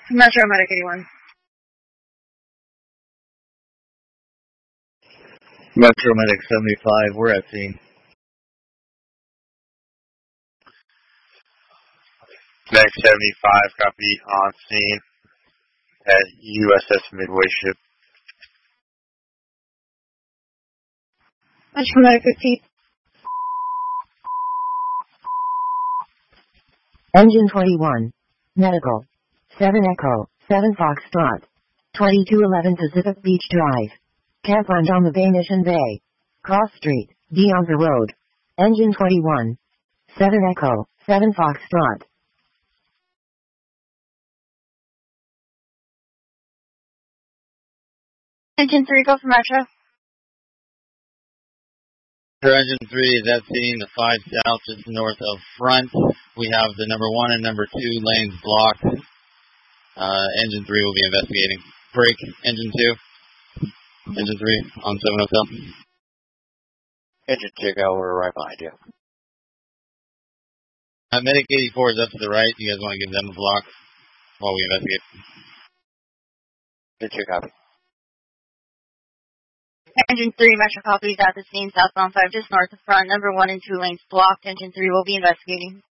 Metro Medic 81. Metro Medic 75, we're at scene. Medic 75, copy on scene at USS Midway ship. Metro Medic 15. Engine 21. Medical. 7 Echo, 7 Foxtrot. 2211 Pacific Beach Drive. Camp on the Mission Bay. Cross Street, Deonza Road. Engine 21. 7 Echo, 7 Foxtrot. Engine 3, go for Metro. Engine 3 is at scene, the 5 south just north of front. We have the number 1 and number 2 lanes blocked. Engine 3 will be investigating. Break, Engine 2. Engine 3 on 7 Hotel. Engine 2, go, we're right behind you. Medic 84 is up to the right. You guys want to give them a block while we investigate? Engine 2, copy. Engine 3, Metro copies at the scene, southbound 5 just north of front. Number 1 and 2 lanes blocked. Engine 3 will be investigating.